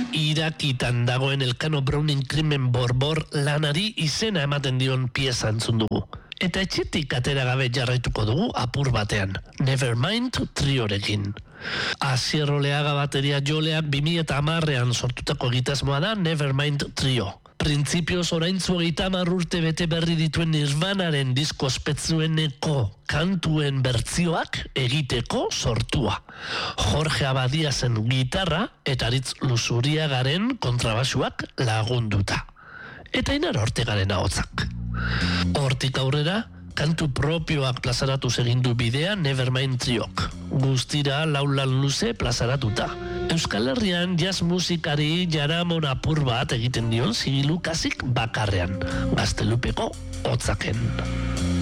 Irakitan dagoen Elkano Browning krimen borbor lanari izena ematen dion pieza entzun dugu. Eta etxetik atera gabe jarraituko dugu apur batean, Nevermind triorekin. Asier Oleaga bateria joleak 2010an sortutako egitasmoa da Nevermind trio. Printzipioz oraintzu 30 urte bete berri dituen Nirvanaren disko ospetsueneko kantuen bertzioak egiteko sortua. Jorge Abadiasen gitarra eta Aritz Luzuriagaren kontrabasuak lagunduta. Eta Inar Ortegaren ahotsak. Hortik aurrera, kantu propioak plazaratu egin du bidea Nevermind triok. Guztira 4 lan luze plazaratuta. Euskal Herrian jazz musikari jaramon apur bat egiten dion Zigilu Kasik bakarrean, Gaztelupeko hotzaken.